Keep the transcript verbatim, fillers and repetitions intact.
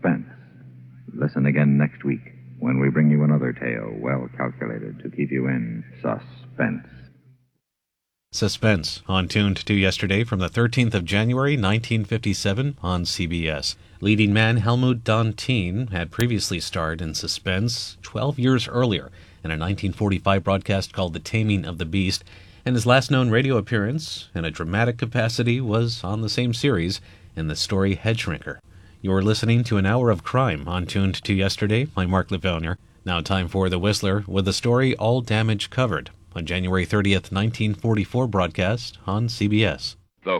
suspense. Listen again next week when we bring you another tale well calculated to keep you in suspense. Suspense, on Tuned to Yesterday from the thirteenth of January, nineteen fifty-seven, on C B S. Leading man Helmut Dantin had previously starred in Suspense twelve years earlier in a nineteen forty-five broadcast called The Taming of the Beast, and his last known radio appearance in a dramatic capacity was on the same series in the story Headshrinker. You're listening to an hour of crime on Tuned to Yesterday. I'm Mark Lefevre. Now time for The Whistler with the story All Damage Covered, a January thirtieth, nineteen forty-four broadcast on C B S.